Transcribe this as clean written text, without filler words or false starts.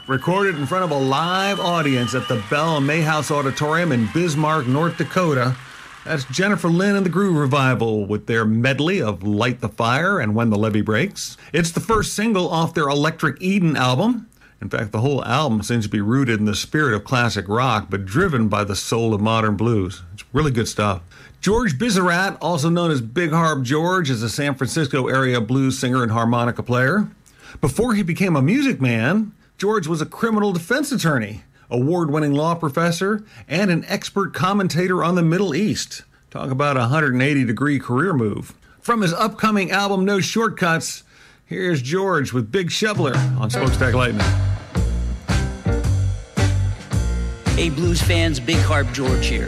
Recorded in front of a live audience at the Bell Mayhouse Auditorium in Bismarck, North Dakota. That's Jennifer Lynn and the Groove Revival with their medley of Light the Fire and When the Levee Breaks. It's the first single off their Electric Eden album. In fact, the whole album seems to be rooted in the spirit of classic rock, but driven by the soul of modern blues. It's really good stuff. George Bizerat, also known as Big Harp George, is a San Francisco area blues singer and harmonica player. Before he became a music man, George was a criminal defense attorney, award-winning law professor, and an expert commentator on the Middle East. Talk about a 180-degree career move. From his upcoming album, No Shortcuts, here's George with Big Shoveler on Smokestack Lightning. Hey, blues fans, Big Harp George here.